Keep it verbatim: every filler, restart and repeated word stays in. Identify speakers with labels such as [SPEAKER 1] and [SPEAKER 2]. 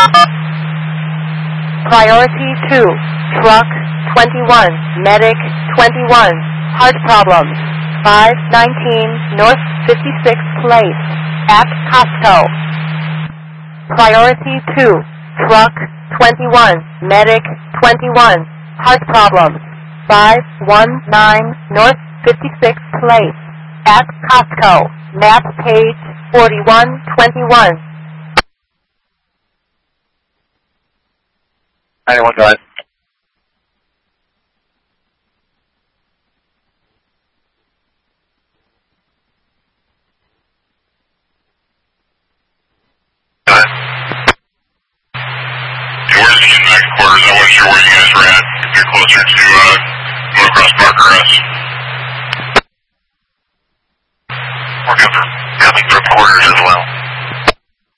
[SPEAKER 1] Priority two, truck twenty-one, medic twenty-one, heart problems, five nineteen North fifty-sixth Place, at Costco. Priority two, truck twenty-one, medic twenty-one, heart problems, five nineteen North fifty-sixth Place, at Costco, map page forty-one twenty-one.
[SPEAKER 2] ninety-one, go ahead.
[SPEAKER 3] Go ahead. Yeah, we're just getting back to quarters. I wasn't sure where you guys were at. If you're closer to uh, Motocross Park or us. We're coming, coming from quarters as well.